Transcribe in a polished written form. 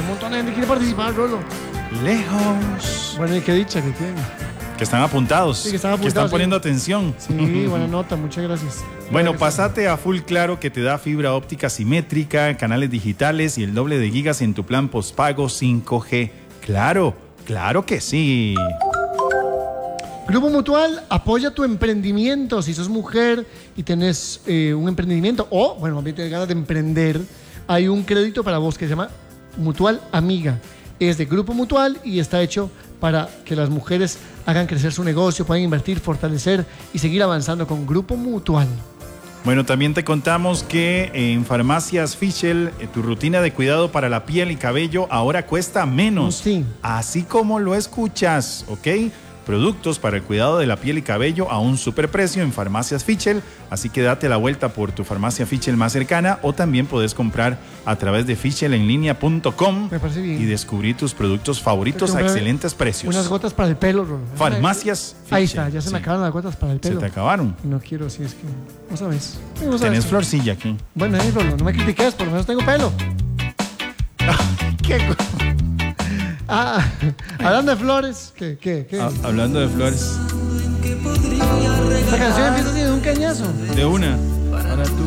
Un montón de gente quiere participar, Rolo. Lejos. Bueno, y qué dicha que tiene. Que están apuntados. Sí, que están apuntados, que están sí. poniendo atención. Sí, buena nota, muchas gracias. Bueno, Claro que pasate a Full Claro, que te da fibra óptica simétrica, canales digitales y el doble de gigas en tu plan postpago 5G. Claro, claro que sí. Grupo Mutual apoya tu emprendimiento. Si sos mujer y tenés un emprendimiento o, bueno, también tienes ganas de emprender, hay un crédito para vos que se llama Mutual Amiga. Es de Grupo Mutual y está hecho para que las mujeres hagan crecer su negocio, puedan invertir, fortalecer y seguir avanzando con Grupo Mutual. Bueno, también te contamos que en Farmacias Fischel tu rutina de cuidado para la piel y cabello ahora cuesta menos. Sí. Así como lo escuchas, ¿ok? Productos para el cuidado de la piel y cabello a un superprecio en Farmacias Fischel, así que date la vuelta por tu farmacia Fischel más cercana o también puedes comprar a través de fischelenlinea.com Me parece bien. y descubrir tus productos favoritos a Comprar excelentes precios. Unas gotas para el pelo, Rolo. Farmacias Fischel. Ahí está, ya se me Sí. acabaron las gotas para el Se pelo. te acabaron. Y no quiero, si es que... No sabes. No sabes. Tenés florcilla aquí. Bueno, Rolo, no me critiques, por lo menos tengo pelo. ¿Qué? Hablando de flores, ¿qué? Hablando de flores. Esta canción empieza así de un cañazo. De una. Para tú.